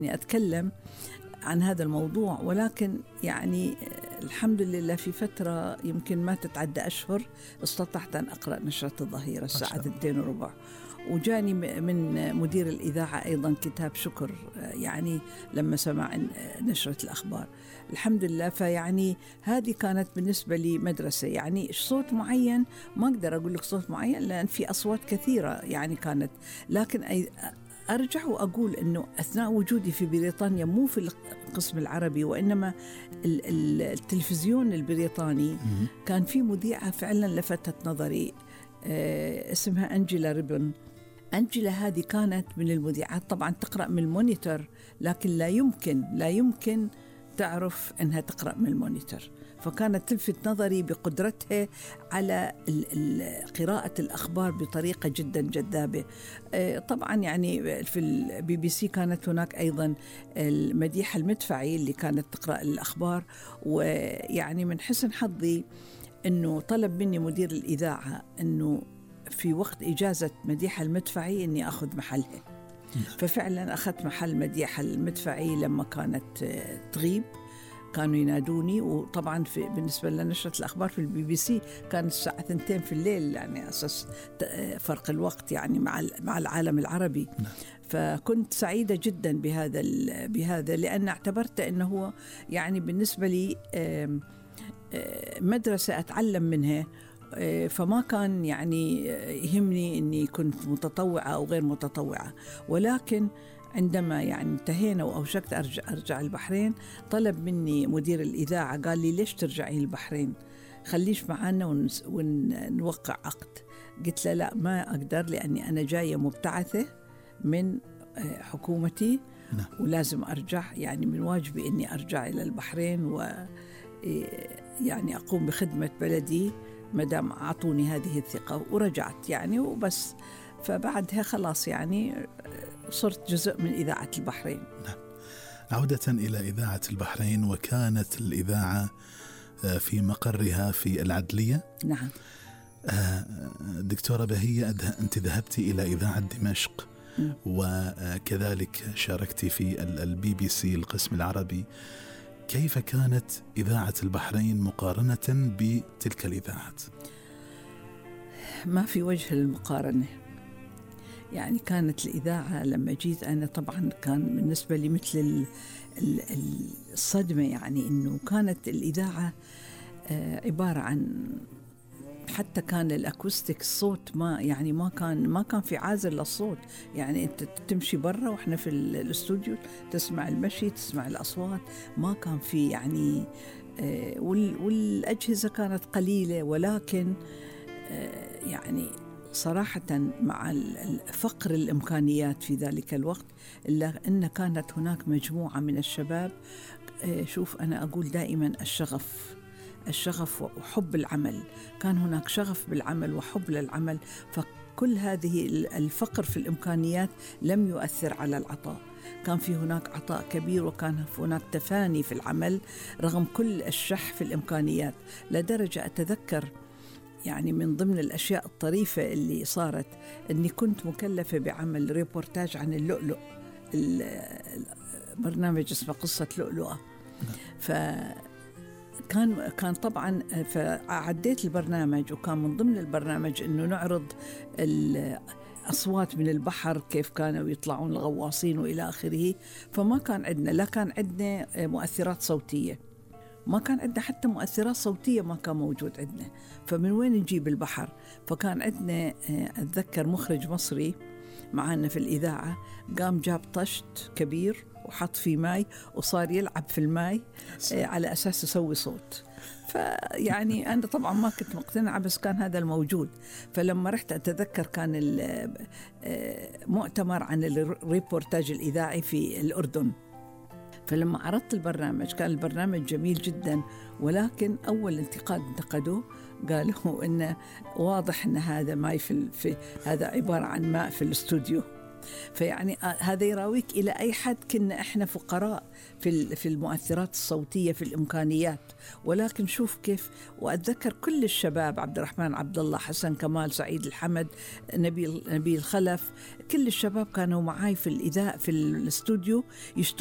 أتكلم عن هذا الموضوع، ولكن يعني الحمد لله في فترة يمكن ما تتعدى أشهر استطعت أن أقرأ نشرة الظهيرة الساعة 2:15، وجاني من مدير الإذاعة أيضا كتاب شكر يعني لما سمع نشرة الأخبار. الحمد لله. فيعني هذه كانت بالنسبة لي مدرسة، يعني صوت معين ما أقدر أقول لك صوت معين لأن في أصوات كثيرة يعني كانت، لكن أرجع وأقول أنه أثناء وجودي في بريطانيا مو في القسم العربي وإنما التلفزيون البريطاني كان في مذيعة فعلا لفتت نظري، اسمها أنجيلا ريبن. أنجيلا هذه كانت من المذيعات، طبعا تقرأ من المونيتور، لكن لا يمكن تعرف أنها تقرأ من المونيتور، فكانت تلفت نظري بقدرتها على قراءة الأخبار بطريقة جدا جذابة. طبعا يعني في البي بي سي كانت هناك أيضا المديحة المدفعي اللي كانت تقرأ الأخبار، ويعني من حسن حظي أنه طلب مني مدير الإذاعة أنه في وقت إجازة مديحة المدفعي أني أخذ محلها، ففعلا أخذت محل مديحة المدفعي لما كانت تغيب. كانوا ينادوني، وطبعا بالنسبة لنشرة الأخبار في البي بي سي كانت الساعة 2 في الليل، يعني أساس فرق الوقت يعني مع العالم العربي. فكنت سعيدة جدا بهذا لأن اعتبرت أنه هو يعني بالنسبة لي مدرسة أتعلم منها، فما كان يعني يهمني أني كنت متطوعة أو غير متطوعة. ولكن عندما يعني انتهينا وأوشكت أرجع البحرين، طلب مني مدير الإذاعة قال لي ليش ترجعي البحرين، خليش معنا ونوقع عقد. قلت له لا ما أقدر، لأني أنا جاية مبتعثة من حكومتي ولازم أرجع، يعني من واجبي أني أرجع إلى البحرين ويعني أقوم بخدمة بلدي مدام أعطوني هذه الثقة. ورجعت يعني وبس. فبعدها خلاص يعني صرت جزء من إذاعة البحرين. عودة إلى إذاعة البحرين، وكانت الإذاعة في مقرها في العدلية. نعم. دكتورة بهية، أنت ذهبتي إلى إذاعة دمشق وكذلك شاركتي في البي بي سي القسم العربي. كيف كانت إذاعة البحرين مقارنة بتلك الإذاعات؟ ما في وجه للمقارنة. يعني كانت الإذاعة لما جيت أنا طبعا كان بالنسبة لي مثل الصدمة، يعني إنه كانت الإذاعة عبارة عن، حتى كان الأكوستيك الصوت ما كان في عازل للصوت، يعني أنت تمشي برا وإحنا في الاستوديو تسمع المشي تسمع الأصوات، ما كان في يعني والأجهزة كانت قليلة. ولكن يعني صراحة مع فقر الإمكانيات في ذلك الوقت، إلا أن كانت هناك مجموعة من الشباب. شوف أنا أقول دائما الشغف وحب العمل، كان هناك شغف بالعمل وحب للعمل، فكل هذه الفقر في الإمكانيات لم يؤثر على العطاء. كان في هناك عطاء كبير، وكان هناك تفاني في العمل رغم كل الشح في الإمكانيات، لدرجة أتذكر يعني من ضمن الأشياء الطريفة اللي صارت أني كنت مكلفة بعمل ريبورتاج عن اللؤلؤ، برنامج اسمه قصة لؤلؤة. كان طبعا فعديت البرنامج، وكان من ضمن البرنامج أنه نعرض الأصوات من البحر كيف كانوا يطلعون الغواصين وإلى آخره. فما كان عندنا، لا كان عندنا مؤثرات صوتية، ما كان عندنا حتى مؤثرات صوتية، ما كان موجود عندنا. فمن وين نجيب البحر؟ فكان عندنا أتذكر مخرج مصري معنا في الإذاعة قام جاب طشت كبير وحط فيه ماء وصار يلعب في الماء على أساس يسوي صوت. فيعني أنا طبعا ما كنت مقتنعة، بس كان هذا الموجود. فلما رحت أتذكر كان مؤتمر عن الريبورتاج الإذاعي في الأردن، فلما عرضت البرنامج كان البرنامج جميل جدا، ولكن أول انتقاد انتقدوه قالوا إنه واضح إن هذا ماء في هذا عبارة عن ماء في الاستوديو. فيعني هذا يراويك إلى أي حد كنا إحنا فقراء في المؤثرات الصوتية، في الإمكانيات. ولكن شوف كيف، وأتذكر كل الشباب، عبد الرحمن عبد الله، حسن كمال، سعيد الحمد، نبيل خلف، كل الشباب كانوا معاي في الإذاعة في الاستوديو